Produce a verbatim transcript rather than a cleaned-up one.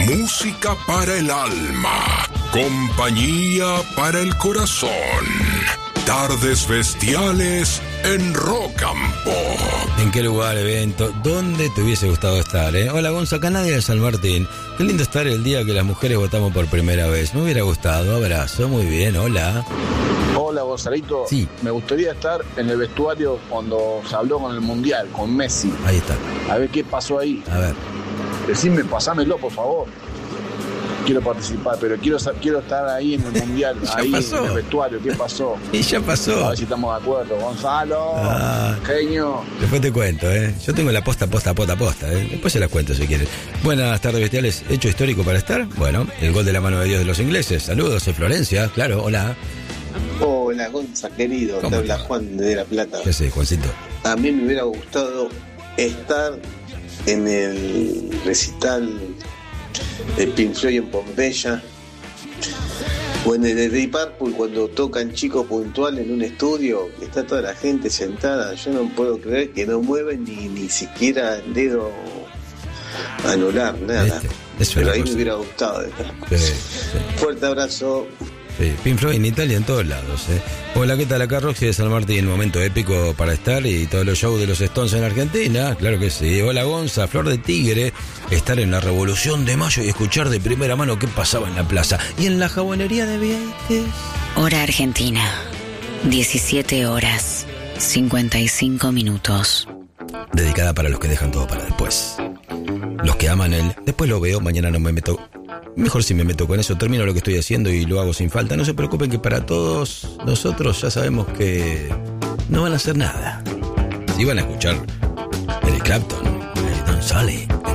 Música para el alma, compañía para el corazón. Tardes bestiales en Rock and Pop. ¿En qué lugar, evento? ¿Dónde te hubiese gustado estar, eh? Hola, Gonza, acá nadie de San Martín. Qué lindo estar el día que las mujeres votamos por primera vez. Me hubiera gustado. Abrazo, muy bien, hola. Hola, Gonzalito. Sí. Me gustaría estar en el vestuario cuando se habló con el Mundial, con Messi. Ahí está. A ver qué pasó ahí. A ver. Decime, pasámelo, por favor. Quiero participar, pero quiero quiero estar ahí en el Mundial, ahí pasó. en el vestuario. ¿Qué pasó? Y ya pasó. A ver si estamos de acuerdo. Gonzalo, Ah. genio. Después te cuento, ¿eh? Yo tengo la posta, posta, posta, posta, ¿eh? Después se las cuento si quieren. Buenas tardes, bestiales. ¿Hecho histórico para estar? Bueno, el gol de la mano de Dios de los ingleses. Saludos de Florencia, claro, hola. Hola, Gonza, querido. Te habla Juan de La Plata. ¿Qué haces, Juancito? A mí me hubiera gustado estar en el recital de Pink Floyd en Pompeya o en el de Deep Purple cuando tocan Chico Puntual en un estudio, que está toda la gente sentada. Yo no puedo creer que no mueven ni, ni siquiera el dedo anular, nada. Este, Pero ahí me hubiera gustado estar. Sí, sí. Fuerte abrazo. Sí, Pink Floyd en Italia en todos lados, ¿eh? Hola, ¿qué tal? Acá Roxy de San Martín, momento épico para estar y todos los shows de los Stones en Argentina, claro que sí. Hola, Gonza, Flor de Tigre, estar en la Revolución de Mayo y escuchar de primera mano qué pasaba en la plaza. Y en la jabonería de Vieques. Hora Argentina, diecisiete horas, cincuenta y cinco minutos. Dedicada para los que dejan todo para después. Los que aman el después lo veo, mañana no me meto. Mejor si me meto con eso, termino lo que estoy haciendo y lo hago sin falta. No se preocupen que para todos nosotros ya sabemos que no van a hacer nada. Si van a escuchar Eric Clapton, Don Sally,